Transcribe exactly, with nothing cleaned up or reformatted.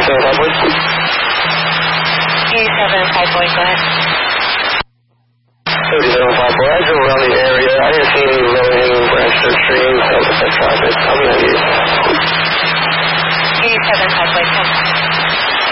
seven five, boys. U seven five, boys, go ahead. thirty-seven five, boys. I drove around the area. I didn't see any low-hanging branches or trees. That was that traffic. I'm going to